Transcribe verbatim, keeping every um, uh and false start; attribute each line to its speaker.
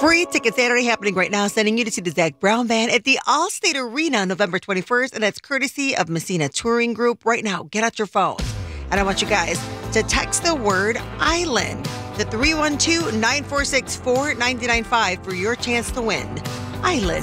Speaker 1: Free tickets Saturday happening right now, sending you to see the Zach Brown Band at the Allstate Arena November twenty-first, and that's courtesy of Messina Touring Group. Right now, get out your phones. And I want you guys to text the word island to three one two, nine four six, four nine nine five for your chance to win. Island.